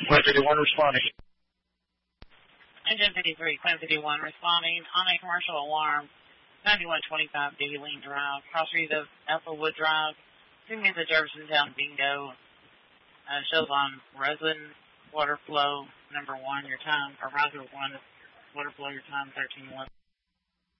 Plan 51 responding. Engine 53, Plan 51 responding on a commercial alarm. 9125 Daleen Drive, cross street of Ethelwood Drive. Two means of Jeffersontown Bingo. Shows on Roslyn water flow number 1, your time, or rather 1, water flow, your time 1311.